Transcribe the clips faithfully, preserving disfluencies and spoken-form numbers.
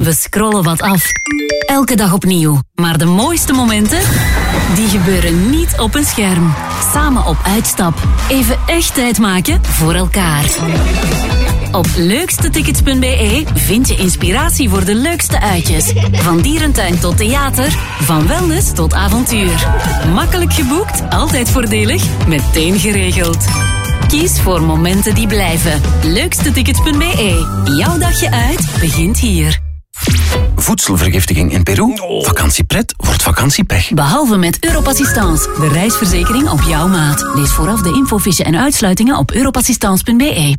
We scrollen wat af. Elke dag opnieuw. Maar de mooiste momenten, die gebeuren niet op een scherm. Samen op uitstap. Even echt tijd maken voor elkaar. Op leukstetickets punt b e vind je inspiratie voor de leukste uitjes. Van dierentuin tot theater, van wellness tot avontuur. Makkelijk geboekt, altijd voordelig, meteen geregeld. Kies voor momenten die blijven. leukstetickets punt b e. Jouw dagje uit begint hier. Voedselvergiftiging in Peru? Vakantiepret wordt vakantiepech. Behalve met Europassistance, de reisverzekering op jouw maat. Lees vooraf de infofiche en uitsluitingen op europassistance punt b e.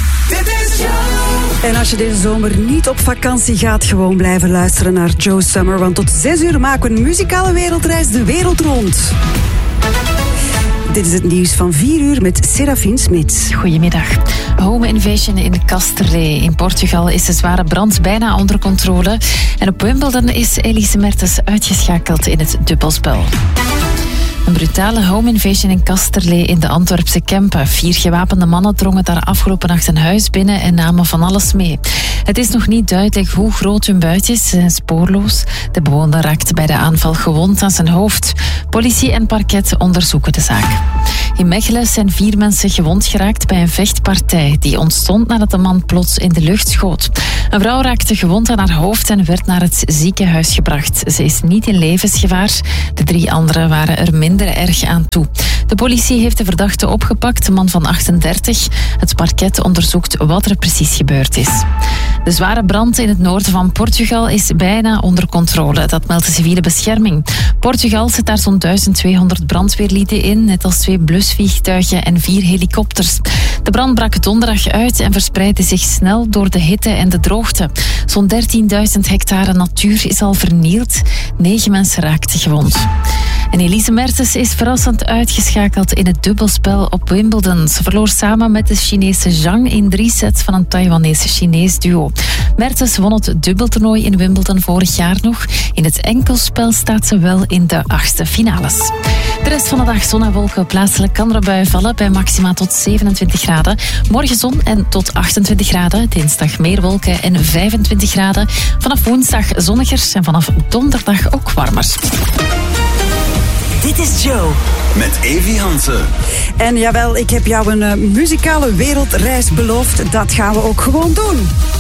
En als je deze zomer niet op vakantie gaat, gewoon blijven luisteren naar Joe Summer. Want tot zes uur maken we een muzikale wereldreis de wereld rond. Dit is het nieuws van vier uur met Serafine Smits. Goedemiddag. Home invasion in Casterlee in Portugal is de zware brand bijna onder controle. En op Wimbledon is Elise Mertens uitgeschakeld in het dubbelspel. Een brutale home invasion in Casterlee in de Antwerpse Kempen. Vier gewapende mannen drongen daar afgelopen nacht een huis binnen en namen van alles mee. Het is nog niet duidelijk hoe groot hun buit is. Ze zijn spoorloos. De bewoner raakte bij de aanval gewond aan zijn hoofd. Politie en parket onderzoeken de zaak. In Mechelen zijn vier mensen gewond geraakt bij een vechtpartij. Die ontstond nadat de man plots in de lucht schoot. Een vrouw raakte gewond aan haar hoofd en werd naar het ziekenhuis gebracht. Ze is niet in levensgevaar. De drie anderen waren er minder erg aan toe. De politie heeft de verdachte opgepakt, een man van achtendertig. Het parket onderzoekt wat er precies gebeurd is. De zware brand in het noorden van Portugal is bijna onder controle. Dat meldt de civiele bescherming. Portugal zet daar zo'n duizend tweehonderd brandweerlieden in, net als twee blusvliegtuigen en vier helikopters. De brand brak donderdag uit en verspreidde zich snel door de hitte en de droogte. Zo'n dertienduizend hectare natuur is al vernield. Negen mensen raakten gewond. En Elise Mertens is verrassend uitgeschakeld in het dubbelspel op Wimbledon. Ze verloor samen met de Chinese Zhang in drie sets van een Taiwanese-Chinees duo. Mertens won het dubbeltoernooi in Wimbledon vorig jaar nog. In het enkelspel staat ze wel in de achtste finales. De rest van de dag zon en wolken. Plaatselijk kan er een bui vallen bij maxima tot zevenentwintig graden. Morgen zon en tot achtentwintig graden. Dinsdag meer wolken en vijfentwintig graden. Vanaf woensdag zonniger en vanaf donderdag ook warmer. Dit is Joe. Met Evi Hansen. En jawel, ik heb jou een uh, muzikale wereldreis beloofd. Dat gaan we ook gewoon doen.